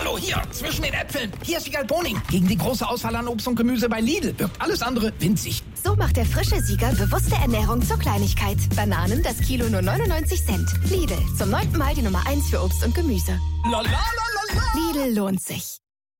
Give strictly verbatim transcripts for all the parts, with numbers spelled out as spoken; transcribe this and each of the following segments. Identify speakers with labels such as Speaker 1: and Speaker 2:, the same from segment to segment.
Speaker 1: Hallo, hier, zwischen den Äpfeln. Hier ist Siegal Boning. Gegen die große Auswahl an Obst und Gemüse bei Lidl wirkt alles andere winzig.
Speaker 2: So macht der frische Sieger bewusste Ernährung zur Kleinigkeit. Bananen, das Kilo nur neunundneunzig Cent. Lidl, zum neunten Mal die Nummer eins für Obst und Gemüse.
Speaker 1: La, la, la, la, la.
Speaker 2: Lidl lohnt sich.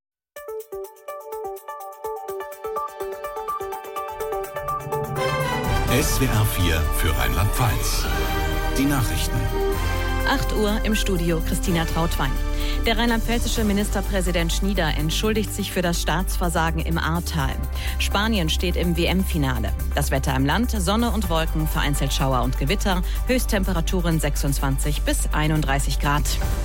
Speaker 3: S W R vier für Rheinland-Pfalz. Die Nachrichten.
Speaker 4: acht Uhr im Studio, Christina Trautwein. Der rheinland-pfälzische Ministerpräsident Schnieder entschuldigt sich für das Staatsversagen im Ahrtal. Spanien steht im W M-Finale. Das Wetter im Land, Sonne und Wolken, vereinzelt Schauer und Gewitter, Höchsttemperaturen sechsundzwanzig bis einunddreißig Grad.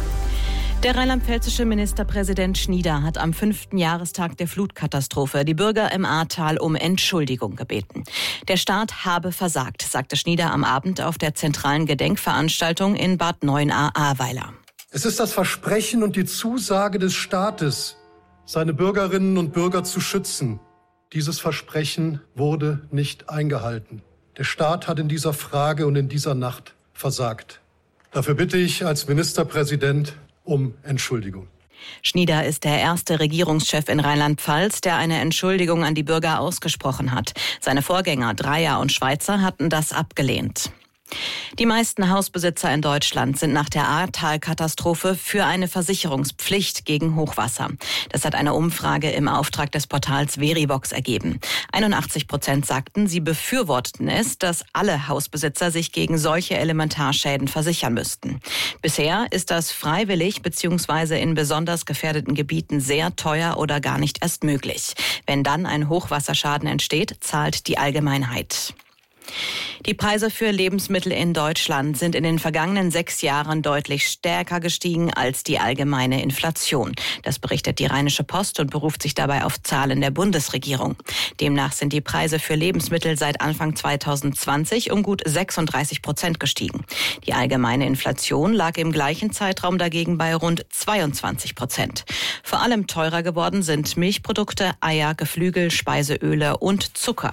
Speaker 4: Der rheinland-pfälzische Ministerpräsident Schnieder hat am fünften Jahrestag der Flutkatastrophe die Bürger im Ahrtal um Entschuldigung gebeten. Der Staat habe versagt, sagte Schnieder am Abend auf der zentralen Gedenkveranstaltung in Bad Neuenahr-Ahrweiler.
Speaker 5: Es ist das Versprechen und die Zusage des Staates, seine Bürgerinnen und Bürger zu schützen. Dieses Versprechen wurde nicht eingehalten. Der Staat hat in dieser Frage und in dieser Nacht versagt. Dafür bitte ich als Ministerpräsident um Entschuldigung.
Speaker 4: Schnieder ist der erste Regierungschef in Rheinland-Pfalz, der eine Entschuldigung an die Bürger ausgesprochen hat. Seine Vorgänger Dreyer und Schweizer hatten das abgelehnt. Die meisten Hausbesitzer in Deutschland sind nach der Ahrtal-Katastrophe für eine Versicherungspflicht gegen Hochwasser. Das hat eine Umfrage im Auftrag des Portals Verivox ergeben. einundachtzig Prozent sagten, sie befürworteten es, dass alle Hausbesitzer sich gegen solche Elementarschäden versichern müssten. Bisher ist das freiwillig bzw. in besonders gefährdeten Gebieten sehr teuer oder gar nicht erst möglich. Wenn dann ein Hochwasserschaden entsteht, zahlt die Allgemeinheit. Die Preise für Lebensmittel in Deutschland sind in den vergangenen sechs Jahren deutlich stärker gestiegen als die allgemeine Inflation. Das berichtet die Rheinische Post und beruft sich dabei auf Zahlen der Bundesregierung. Demnach sind die Preise für Lebensmittel seit Anfang zweitausendzwanzig um gut sechsunddreißig Prozent gestiegen. Die allgemeine Inflation lag im gleichen Zeitraum dagegen bei rund zweiundzwanzig Prozent. Vor allem teurer geworden sind Milchprodukte, Eier, Geflügel, Speiseöle und Zucker.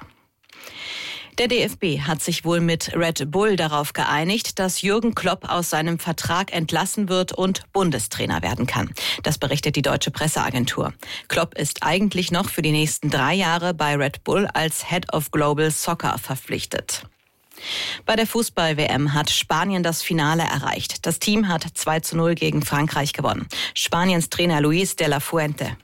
Speaker 4: Der D F B hat sich wohl mit Red Bull darauf geeinigt, dass Jürgen Klopp aus seinem Vertrag entlassen wird und Bundestrainer werden kann. Das berichtet die deutsche Presseagentur. Klopp ist eigentlich noch für die nächsten drei Jahre bei Red Bull als Head of Global Soccer verpflichtet. Bei der Fußball-W M hat Spanien das Finale erreicht. Das Team hat zwei zu null gegen Frankreich gewonnen. Spaniens Trainer Luis de la Fuente.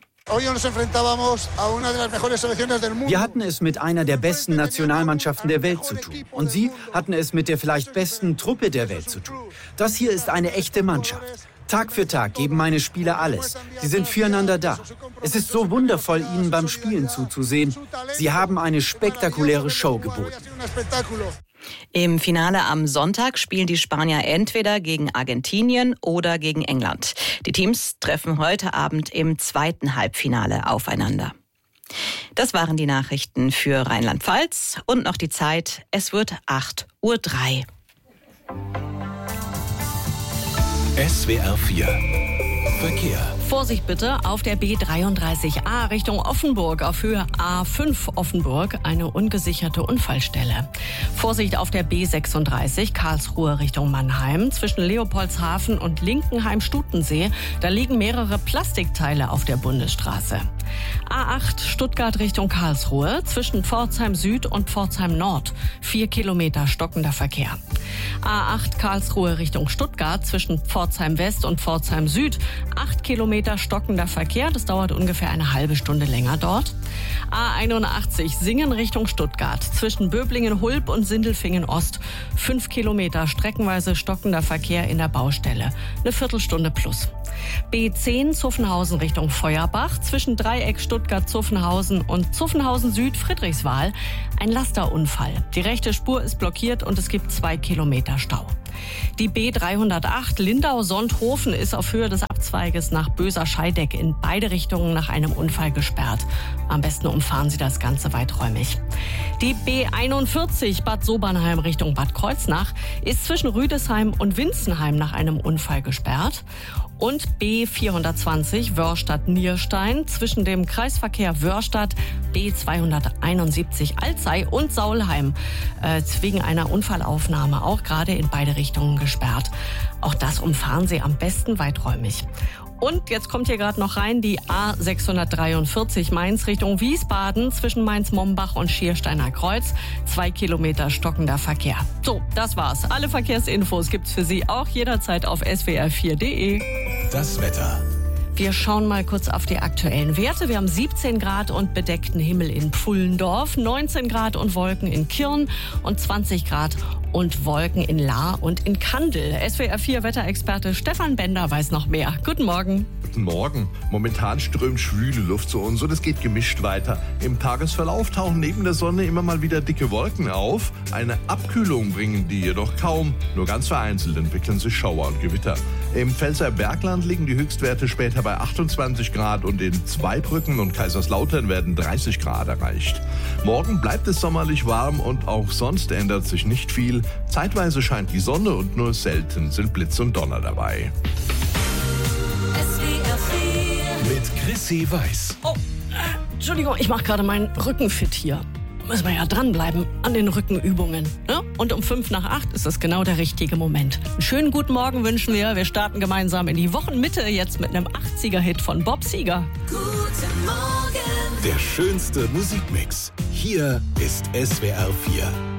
Speaker 6: Wir hatten es mit einer der besten Nationalmannschaften der Welt zu tun. Und Sie hatten es mit der vielleicht besten Truppe der Welt zu tun. Das hier ist eine echte Mannschaft. Tag für Tag geben meine Spieler alles. Sie sind füreinander da. Es ist so wundervoll, ihnen beim Spielen zuzusehen. Sie haben eine spektakuläre Show geboten.
Speaker 4: Im Finale am Sonntag spielen die Spanier entweder gegen Argentinien oder gegen England. Die Teams treffen heute Abend im zweiten Halbfinale aufeinander. Das waren die Nachrichten für Rheinland-Pfalz und noch die Zeit. Es wird acht Uhr drei.
Speaker 3: S W R vier Verkehr.
Speaker 7: Vorsicht bitte auf der B dreiunddreißig A Richtung Offenburg auf Höhe A fünf Offenburg, eine ungesicherte Unfallstelle. Vorsicht auf der B sechsunddreißig Karlsruhe Richtung Mannheim zwischen Leopoldshafen und Linkenheim-Stutensee. Da liegen mehrere Plastikteile auf der Bundesstraße. A acht Stuttgart Richtung Karlsruhe zwischen Pforzheim Süd und Pforzheim Nord. Vier Kilometer stockender Verkehr. A acht Karlsruhe Richtung Stuttgart zwischen Pforzheim West und Pforzheim Süd. Acht Kilometer stockender Verkehr. Das dauert ungefähr eine halbe Stunde länger dort. A einundachtzig Singen Richtung Stuttgart zwischen Böblingen-Hulb und Sindelfingen-Ost. Fünf Kilometer streckenweise stockender Verkehr in der Baustelle. Eine Viertelstunde plus. B zehn Zuffenhausen Richtung Feuerbach zwischen Dreieck Stuttgart-Zuffenhausen und Zuffenhausen-Süd-Friedrichswal. Ein Lasterunfall. Die rechte Spur ist blockiert und es gibt zwei Kilometer Stau. Die B dreihundertacht Lindau-Sonthofen ist auf Höhe des Abzweiges nach Böser-Scheideck in beide Richtungen nach einem Unfall gesperrt. Am besten umfahren Sie das Ganze weiträumig. Die B einundvierzig Bad Sobernheim Richtung Bad Kreuznach ist zwischen Rüdesheim und Winzenheim nach einem Unfall gesperrt. Und B vierhundertzwanzig Wörstadt-Nierstein zwischen dem Kreisverkehr Wörstadt, B zweihunderteinundsiebzig Alzey und Saulheim äh, wegen einer Unfallaufnahme auch gerade in beide Richtungen gesperrt. Auch das umfahren Sie am besten weiträumig. Und jetzt kommt hier gerade noch rein die A sechshundertdreiundvierzig Mainz Richtung Wiesbaden zwischen Mainz-Mombach und Schiersteiner Kreuz. Zwei Kilometer stockender Verkehr. So, das war's. Alle Verkehrsinfos gibt's für Sie auch jederzeit auf s w r vier punkt d e.
Speaker 3: Das Wetter.
Speaker 7: Wir schauen mal kurz auf die aktuellen Werte. Wir haben siebzehn Grad und bedeckten Himmel in Pfullendorf, neunzehn Grad und Wolken in Kirn und zwanzig Grad und Wolken in Lahr und in Kandel. S W R vier Wetterexperte Stefan Bender weiß noch mehr. Guten Morgen.
Speaker 8: Guten Morgen. Momentan strömt schwüle Luft zu uns und es geht gemischt weiter. Im Tagesverlauf tauchen neben der Sonne immer mal wieder dicke Wolken auf. Eine Abkühlung bringen die jedoch kaum. Nur ganz vereinzelt entwickeln sich Schauer und Gewitter. Im Pfälzer Bergland liegen die Höchstwerte später bei achtundzwanzig Grad und in Zweibrücken und Kaiserslautern werden dreißig Grad erreicht. Morgen bleibt es sommerlich warm und auch sonst ändert sich nicht viel. Zeitweise scheint die Sonne und nur selten sind Blitz und Donner dabei.
Speaker 3: Mit Chrissy Weiß.
Speaker 7: Oh, äh, Entschuldigung, ich mache gerade meinen Rücken fit hier. Müssen wir ja dranbleiben an den Rückenübungen. Ne? Und um fünf nach acht ist das genau der richtige Moment. Einen schönen guten Morgen wünschen wir. Wir starten gemeinsam in die Wochenmitte jetzt mit einem achtziger-Hit von Bob Seger.
Speaker 3: Der schönste Musikmix. Hier ist S W R vier.